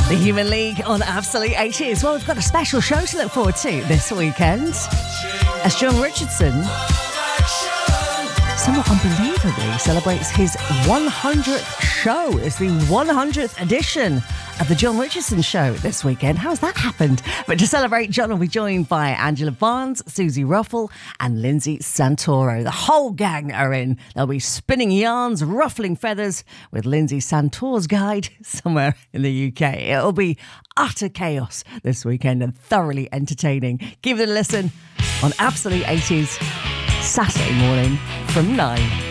The Human League on Absolute 80s. Well, we've got a special show to look forward to this weekend, as John Richardson, somewhat unbelievably, celebrates his 100th show. It's the 100th edition of the John Richardson Show this weekend. How's that happened? But to celebrate, John will be joined by Angela Barnes, Susie Ruffle and Lindsay Santoro. The whole gang are in. They'll be spinning yarns, ruffling feathers with Lindsay Santoro's guide somewhere in the UK. It'll be utter chaos this weekend and thoroughly entertaining. Give it a listen on Absolute 80s, Saturday morning from 9.